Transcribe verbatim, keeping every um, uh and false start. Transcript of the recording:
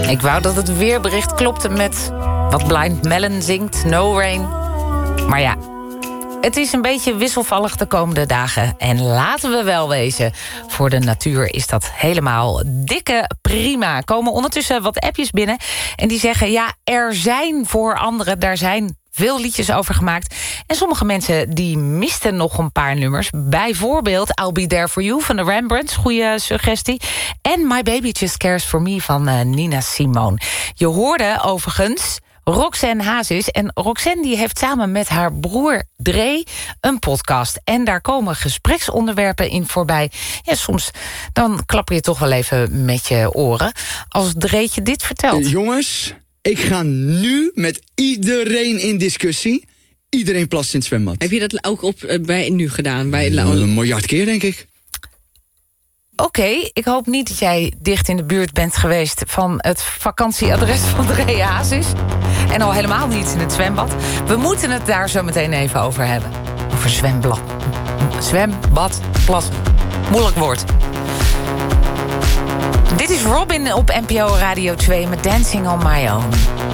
Ik wou dat het weerbericht klopte met wat Blind Melon zingt, No Rain. Maar ja, het is een beetje wisselvallig de komende dagen. En laten we wel wezen, voor de natuur is dat helemaal dikke prima. Komen ondertussen wat appjes binnen en die zeggen... ja, er zijn voor anderen, daar zijn veel liedjes over gemaakt. En sommige mensen die misten nog een paar nummers. Bijvoorbeeld I'll Be There For You van de Rembrandts. Goeie suggestie. En My Baby Just Cares For Me van uh, Nina Simone. Je hoorde overigens Roxanne Hazes. En Roxanne die heeft samen met haar broer Dre een podcast. En daar komen gespreksonderwerpen in voorbij. Ja, soms dan klapper je toch wel even met je oren als Dreetje dit vertelt. Uh, jongens, ik ga nu met iedereen in discussie. Iedereen plast in het zwembad. Heb je dat ook op, uh, bij nu gedaan? Bij uh, een miljard keer, denk ik. Oké, okay, ik hoop niet dat jij dicht in de buurt bent geweest van het vakantieadres van Dre Hazes. En al helemaal niet in het zwembad. We moeten het daar zo meteen even over hebben. Over zwembad. Zwembad, plassen. Moeilijk woord. Dit is Robin op N P O Radio twee met Dancing on My Own.